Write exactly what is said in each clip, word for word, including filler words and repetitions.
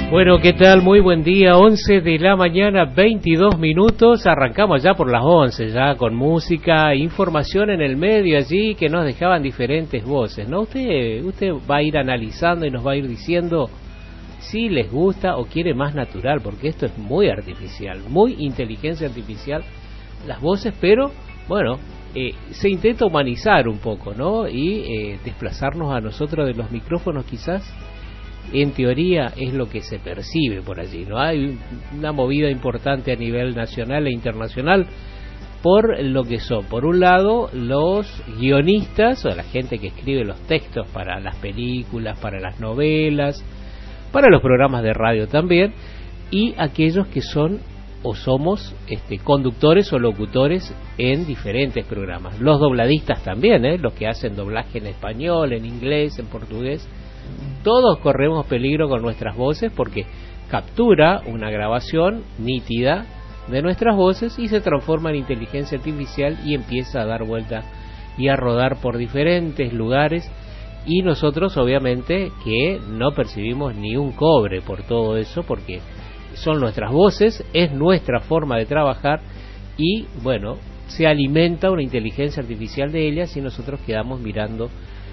Bueno, ¿qué tal? Muy buen día, once de la mañana, veintidós minutos, arrancamos ya por las once, ya con música, información en el medio allí que nos dejaban diferentes voces, ¿no? Usted, usted va a ir analizando y nos va a ir diciendo si les gusta o quiere más natural, porque esto es muy artificial, muy inteligencia artificial, las voces, pero, bueno, eh, se intenta humanizar un poco, ¿no? Y eh, desplazarnos a nosotros de los micrófonos quizás. En teoría es lo que se percibe por allí, ¿no? Hay una movida importante a nivel nacional e internacional por lo que son, por un lado, los guionistas o la gente que escribe los textos para las películas, para las novelas, para los programas de radio también, y aquellos que son o somos este, conductores o locutores en diferentes programas. Los dobladistas también, ¿eh? Los que hacen doblaje en español, en inglés, en portugués. Todos corremos peligro con nuestras voces porque captura una grabación nítida de nuestras voces y se transforma en inteligencia artificial y empieza a dar vuelta y a rodar por diferentes lugares, y nosotros obviamente que no percibimos ni un cobre por todo eso porque son nuestras voces, es nuestra forma de trabajar y bueno, se alimenta una inteligencia artificial de ellas y nosotros quedamos mirando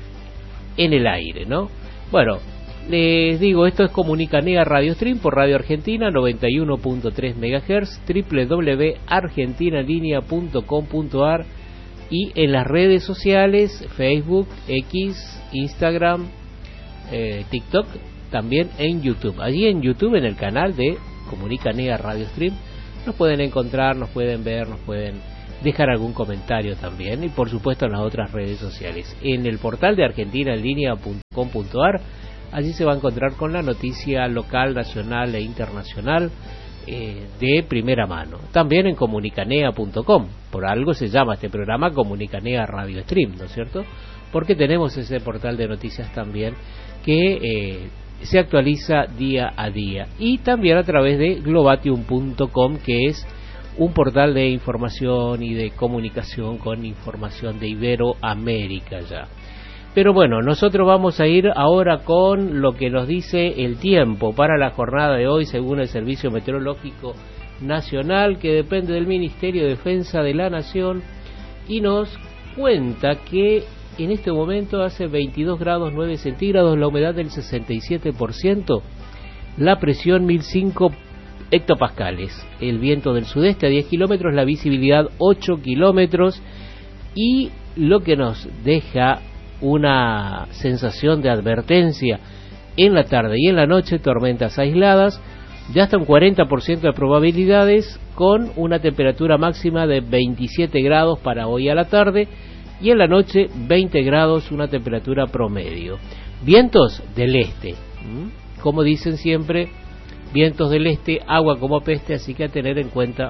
en el aire, ¿no? Bueno, les digo, esto es Comunicanea Radio Stream por Radio Argentina noventa y uno punto tres megahertz, doble u doble u doble u punto argentina en línea punto com punto a r, y en las redes sociales Facebook, X, Instagram, eh, TikTok, también en YouTube. Allí en YouTube, en el canal de Comunicanea Radio Stream, nos pueden encontrar, nos pueden ver, nos pueden dejar algún comentario también, y por supuesto en las otras redes sociales. En el portal de argentina en línea punto com punto a r, allí se va a encontrar con la noticia local, nacional e internacional eh, de primera mano. También en comunicanea punto com, por algo se llama este programa Comunicanea Radio Stream, ¿no es cierto? Porque tenemos ese portal de noticias también que eh, se actualiza día a día, y también a través de globatium punto com, que es un portal de información y de comunicación con información de Iberoamérica ya. Pero bueno, nosotros vamos a ir ahora con lo que nos dice el tiempo para la jornada de hoy según el Servicio Meteorológico Nacional, que depende del Ministerio de Defensa de la Nación, y nos cuenta que en este momento hace veintidós grados nueve centígrados, la humedad del sesenta y siete por ciento, la presión mil cinco hectopascales, el viento del sudeste a diez kilómetros, la visibilidad ocho kilómetros, y lo que nos deja una sensación de advertencia en la tarde y en la noche, tormentas aisladas de hasta un cuarenta por ciento de probabilidades, con una temperatura máxima de veintisiete grados para hoy a la tarde, y en la noche veinte grados, una temperatura promedio. Vientos del este, ¿Mm? como dicen siempre, vientos del este, agua como peste, así que a tener en cuenta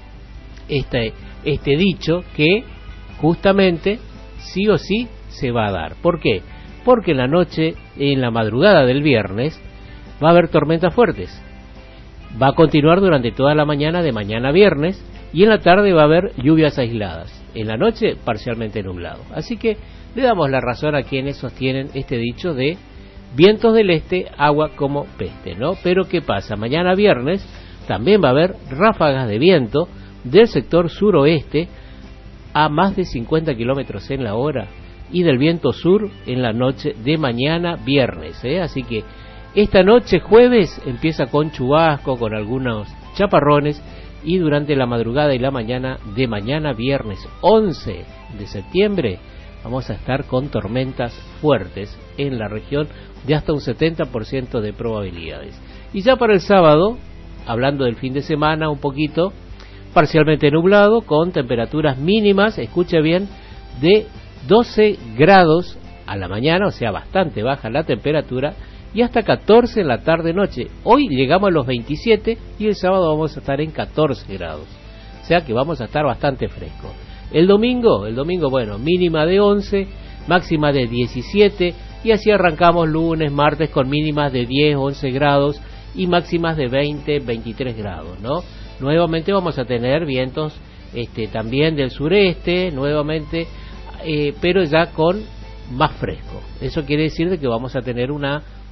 este, este dicho que justamente sí o sí se va a dar. ¿Por qué? Porque en la noche, en la madrugada del viernes, va a haber tormentas fuertes. Va a continuar durante toda la mañana de mañana viernes, y en la tarde va a haber lluvias aisladas. En la noche, parcialmente nublado. Así que le damos la razón a quienes sostienen este dicho de vientos del este, agua como peste, ¿no? Pero ¿qué pasa? Mañana viernes también va a haber ráfagas de viento del sector suroeste a más de cincuenta kilómetros en la hora, y del viento sur en la noche de mañana viernes, ¿eh? Así que esta noche jueves empieza con chubasco, con algunos chaparrones, y durante la madrugada y la mañana de mañana viernes once de septiembre vamos a estar con tormentas fuertes en la región de hasta un setenta por ciento de probabilidades. Y ya para el sábado, hablando del fin de semana un poquito, parcialmente nublado, con temperaturas mínimas, escuche bien, de doce grados a la mañana, o sea, bastante baja la temperatura, y hasta catorce en la tarde-noche. Hoy llegamos a los veintisiete y el sábado vamos a estar en catorce grados, o sea que vamos a estar bastante fresco. El domingo, el domingo, bueno, mínima de once, máxima de diecisiete, y así arrancamos lunes, martes con mínimas de diez, once grados y máximas de veinte, veintitrés grados, ¿no? Nuevamente vamos a tener vientos este, también del sureste, nuevamente, eh, pero ya con más fresco. Eso quiere decir de que vamos a tener una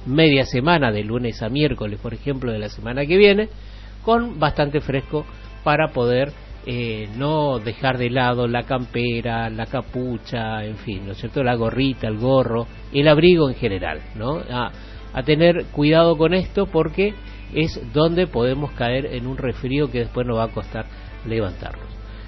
media semana, de lunes a miércoles, por ejemplo, de la semana que viene, con bastante fresco para poder eh, no dejar de lado la campera, la capucha, en fin, ¿no es cierto?, la gorrita, el gorro, el abrigo en general, ¿no? A, a tener cuidado con esto, porque es donde podemos caer en un resfrío que después nos va a costar levantarnos.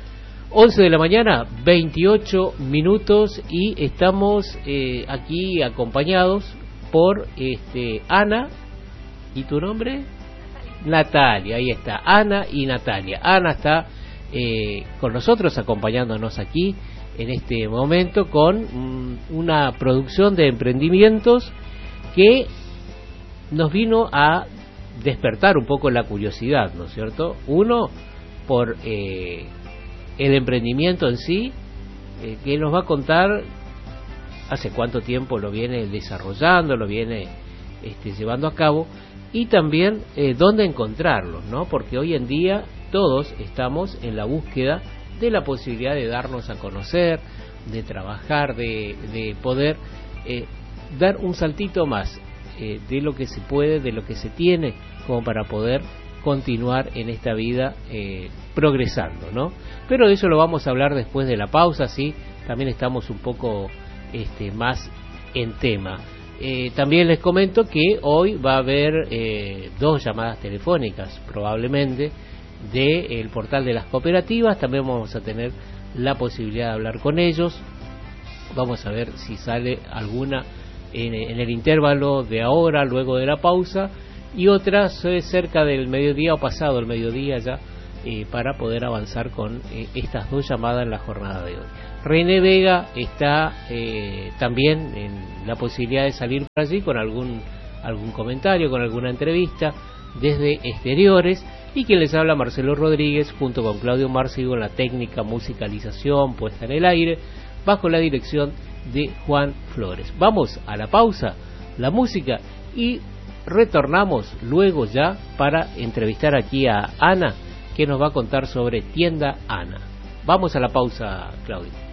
once de la mañana, veintiocho minutos, y estamos eh, aquí acompañados por este, Ana. ¿Y tu nombre? Natalia. Natalia, ahí está, Ana y Natalia. Ana está eh, con nosotros, acompañándonos aquí en este momento con mm, una producción de emprendimientos que nos vino a despertar un poco la curiosidad, ¿no es cierto? Uno, por eh, el emprendimiento en sí, eh, que nos va a contar hace cuánto tiempo lo viene desarrollando, lo viene este, llevando a cabo, y también eh, dónde encontrarlos, ¿no? Porque hoy en día todos estamos en la búsqueda de la posibilidad de darnos a conocer, de trabajar, de, de poder eh, dar un saltito más eh, de lo que se puede, de lo que se tiene, como para poder continuar en esta vida eh, progresando, ¿no? Pero de eso lo vamos a hablar después de la pausa, sí, también estamos un poco este, más en tema. Eh, también les comento que hoy va a haber eh, dos llamadas telefónicas, probablemente, del portal de las cooperativas. También vamos a tener la posibilidad de hablar con ellos. Vamos a ver si sale alguna en, en el intervalo de ahora, luego de la pausa, y otras eh, cerca del mediodía o pasado el mediodía ya, eh, para poder avanzar con eh, estas dos llamadas en la jornada de hoy. René Vega está eh, también en la posibilidad de salir por allí con algún algún comentario, con alguna entrevista desde exteriores, y quien les habla, Marcelo Rodríguez, junto con Claudio Marcigo en la técnica, musicalización, puesta en el aire, bajo la dirección de Juan Flores. Vamos a la pausa, la música, y retornamos luego ya para entrevistar aquí a Ana, que nos va a contar sobre Tienda Ana. Vamos a la pausa, Claudio.